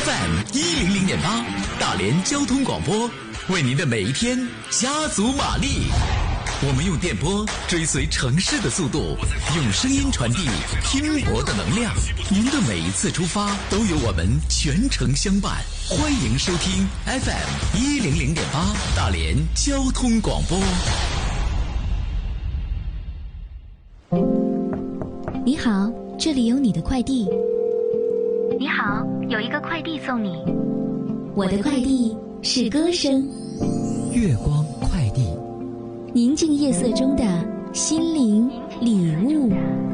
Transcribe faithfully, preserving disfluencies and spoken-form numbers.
F M 一零零点八，大连交通广播，为您的每一天加足马力。我们用电波追随城市的速度，用声音传递拼搏的能量。您的每一次出发，都有我们全程相伴。欢迎收听 F M 一零零点八，大连交通广播。 你好，这里有你的快递。 你好，有一个快递送你。 我的快递是歌声， 月光快递， 宁静夜色中的心灵礼物。